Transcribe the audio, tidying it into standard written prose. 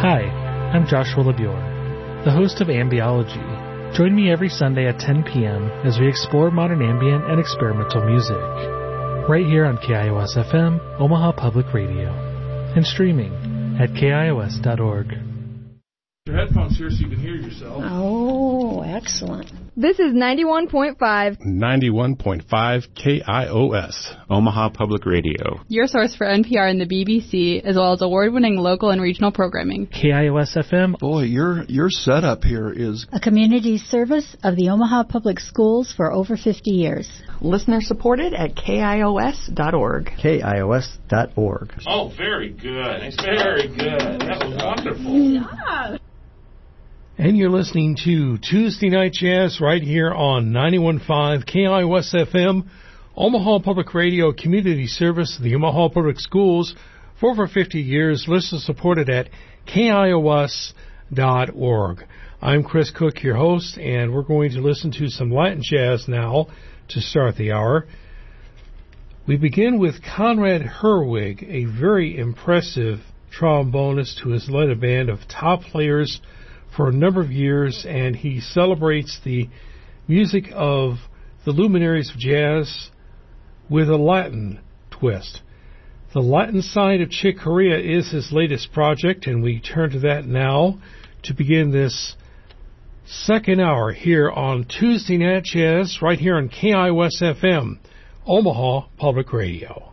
Hi, I'm Joshua LeBure, the host of Ambiology. Join me every Sunday at 10 p.m. as we explore modern ambient and experimental music, right here on KIOS-FM, Omaha Public Radio, and streaming at KIOS.org. Your headphones here so you can hear yourself. Oh, excellent. This is 91.5. 91.5 KIOS, Omaha Public Radio. Your source for NPR and the BBC, as well as award-winning local and regional programming. KIOS-FM. Boy, your setup here is a community service of the Omaha Public Schools for over 50 years. Listener supported at KIOS.org. KIOS.org. Oh, very good. Very good. That was wonderful. Yeah. And you're listening to Tuesday Night Jazz right here on 91.5 KIOS-FM, Omaha Public Radio, community service of the Omaha Public Schools for over 50 years. Listener supported at KIOS.org. I'm Chris Cook, your host, and we're going to listen to some Latin jazz now to start the hour. We begin with Conrad Herwig, a very impressive trombonist who has led a band of top players for a number of years, and he celebrates the music of the luminaries of jazz with a Latin twist. The Latin Side of Chick Corea is his latest project, and we turn to that now to begin this second hour here on Tuesday Night Jazz, right here on KIOS-FM, Omaha Public Radio.